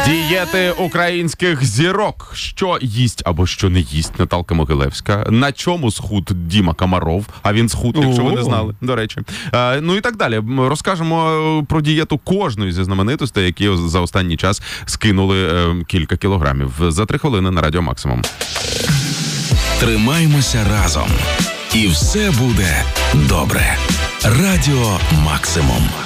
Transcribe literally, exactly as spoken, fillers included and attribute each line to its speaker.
Speaker 1: Дієти українських зірок. Що їсть або що не їсть Наталка Могилевська. На чому схуд Діма Комаров. А він схуд, якщо ви не знали, до речі. А, ну і так далі. Розкажемо про дієту кожної зі знаменитостей, які за останній час скинули е, кілька кілограмів. За три хвилини на Радіо Максимум.
Speaker 2: Тримаймося разом. І все буде добре. Радіо Максимум.